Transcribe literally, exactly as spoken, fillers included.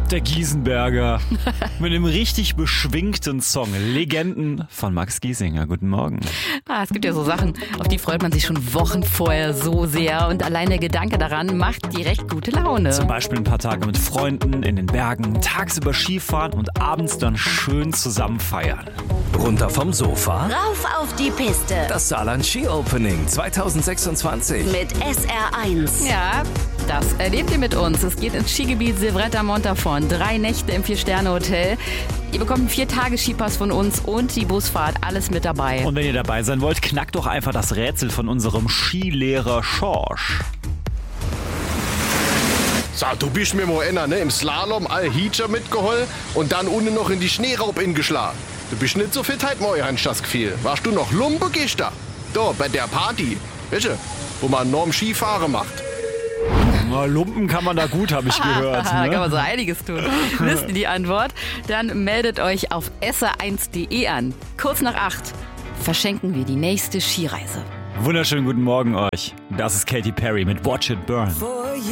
der Giesenberger mit einem richtig beschwingten Song. Legenden von Max Giesinger. Guten Morgen. Ah, es gibt ja so Sachen, auf die freut man sich schon Wochen vorher so sehr. Und allein der Gedanke daran macht direkt gute Laune. Zum Beispiel ein paar Tage mit Freunden in den Bergen, tagsüber Skifahren und abends dann schön zusammen feiern. Runter vom Sofa. Rauf auf die Piste. Das Saarland Ski Opening zwanzig sechsundzwanzig. Mit S R eins. Ja, das erlebt ihr mit uns. Es geht ins Skigebiet Silvretta Montafon. Drei Nächte im Vier-Sterne-Hotel. Ihr bekommt einen Vier-Tage-Skipass von uns und die Busfahrt. Alles mit dabei. Und wenn ihr dabei sein wollt, knackt doch einfach das Rätsel von unserem Skilehrer Schorsch. Sag, du bist mir mal einer, ne? Im Slalom all Heacher mitgeholt und dann unten noch in die Schneeraub ingeschlagen. Du bist nicht so fit heute morgen, hast das Gefühl. Warst du noch Lumpe gestern? Da, bei der Party. Weißt du, wo man enorm Skifahren macht. Na, Lumpen kann man da gut, habe ich gehört. Da Ne? kann man so einiges tun. Wisst ihr die Antwort? Dann meldet euch auf S R eins punkt de an. Kurz nach acht verschenken wir die nächste Skireise. Wunderschönen guten Morgen euch. Das ist Katy Perry mit Watch It Burn.